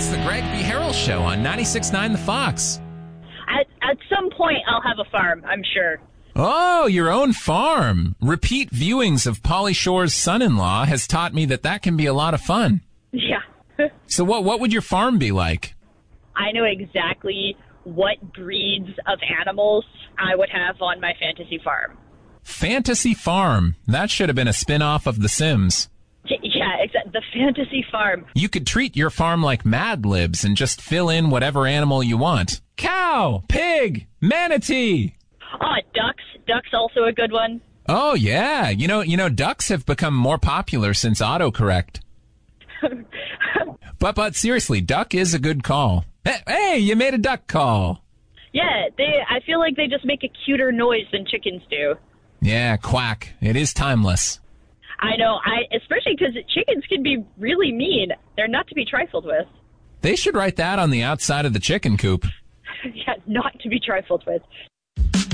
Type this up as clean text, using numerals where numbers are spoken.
It's the Greg B. Harrell Show on 96.9 The Fox. At some point, I'll have a farm, I'm sure. Oh, your own farm. Repeat viewings of Pauly Shore's Son-in-Law has taught me that can be a lot of fun. Yeah. So what would your farm be like? I know exactly what breeds of animals I would have on my fantasy farm. Fantasy Farm. That should have been a spin-off of The Sims. Yeah, exactly. The fantasy farm. You could treat your farm like Mad Libs and just fill in whatever animal you want. Cow, pig, manatee. Oh, ducks. Ducks also a good one. Oh, yeah. You know, ducks have become more popular since autocorrect. But seriously, duck is a good call. Hey, you made a duck call. Yeah, I feel like they just make a cuter noise than chickens do. Yeah, quack. It is timeless. I know, especially because chickens can be really mean. They're not to be trifled with. They should write that on the outside of the chicken coop. Yeah, not to be trifled with.